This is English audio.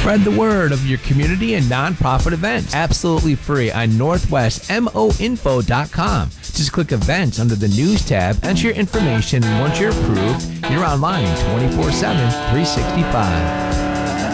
Spread the word of your community and nonprofit events absolutely free on northwestmoinfo.com. Just click events under the news tab, enter your information, and once you're approved, you're online 24/7, 365.